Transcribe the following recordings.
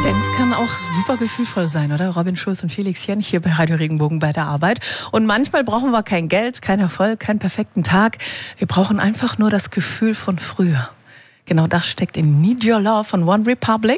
Dance kann auch super gefühlvoll sein, oder? Robin Schulz und Felix Jench hier bei Radio Regenbogen bei der Arbeit. Und manchmal brauchen wir kein Geld, kein Erfolg, keinen perfekten Tag. Wir brauchen einfach nur das Gefühl von früher. Genau das steckt in Need Your Love von One Republic.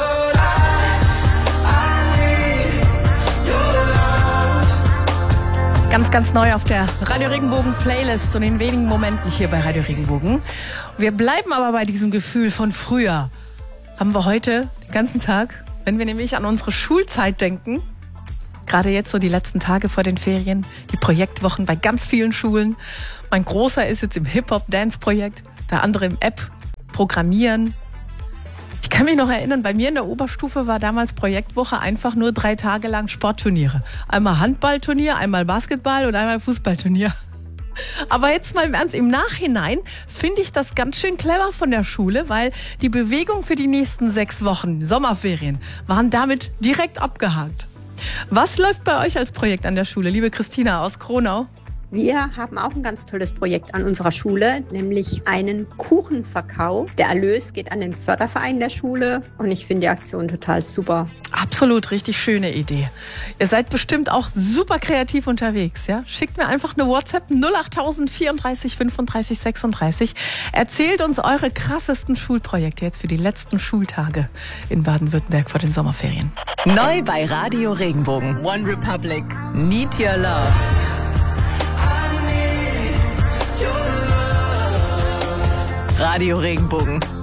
Ganz, ganz neu auf der Radio Regenbogen Playlist und in wenigen Momenten hier bei Radio Regenbogen. Wir bleiben aber bei diesem Gefühl von früher. Haben wir heute den ganzen Tag, wenn wir nämlich an unsere Schulzeit denken, gerade jetzt so die letzten Tage vor den Ferien, die Projektwochen bei ganz vielen Schulen. Mein Großer ist jetzt im Hip-Hop-Dance-Projekt, der andere im App Programmieren. Ich kann mich noch erinnern, bei mir in der Oberstufe war damals Projektwoche einfach nur 3 Tage lang Sportturniere. Einmal Handballturnier, einmal Basketball und einmal Fußballturnier. Aber jetzt mal im Ernst, im Nachhinein finde ich das ganz schön clever von der Schule, weil die Bewegung für die nächsten 6 Wochen, Sommerferien, waren damit direkt abgehakt. Was läuft bei euch als Projekt an der Schule, liebe Christina aus Kronau? Wir haben auch ein ganz tolles Projekt an unserer Schule, nämlich einen Kuchenverkauf. Der Erlös geht an den Förderverein der Schule und ich finde die Aktion total super. Absolut, richtig schöne Idee. Ihr seid bestimmt auch super kreativ unterwegs, ja? Schickt mir einfach eine WhatsApp 08000 34 35 36. Erzählt uns eure krassesten Schulprojekte jetzt für die letzten Schultage in Baden-Württemberg vor den Sommerferien. Neu bei Radio Regenbogen. One Republic. Need Your Love. Radio Regenbogen.